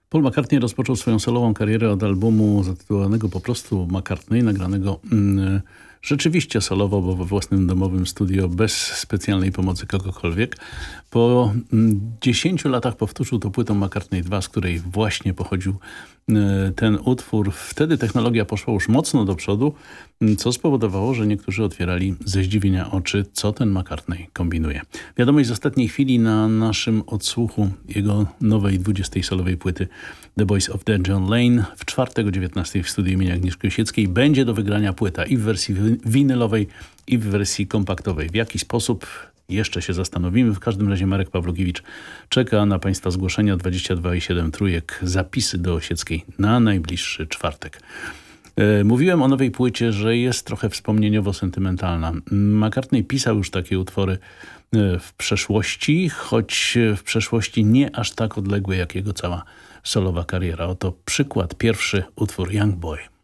Paul McCartney rozpoczął swoją solową karierę od albumu zatytułowanego po prostu McCartney, nagranego rzeczywiście solowo, bo we własnym domowym studio, bez specjalnej pomocy kogokolwiek. Po 10 latach powtórzył to płytą McCartney 2, z której właśnie pochodził ten utwór. Wtedy technologia poszła już mocno do przodu, co spowodowało, że niektórzy otwierali ze zdziwienia oczy, co ten McCartney kombinuje. Wiadomość z ostatniej chwili na naszym odsłuchu jego nowej 20. solowej płyty The Boys of Dead John Lane w czwartek o 19 w studiu imienia Agnieszki Osieckiej będzie do wygrania płyta i w wersji winylowej, i w wersji kompaktowej. W jaki sposób? Jeszcze się zastanowimy. W każdym razie Marek Pawlukiewicz czeka na Państwa zgłoszenia 22,7 trójek, zapisy do Osieckiej na najbliższy czwartek. Mówiłem o nowej płycie, że jest trochę wspomnieniowo-sentymentalna. McCartney pisał już takie utwory w przeszłości, choć w przeszłości nie aż tak odległej jak jego cała solowa kariera. Oto przykład, pierwszy utwór Young Boy.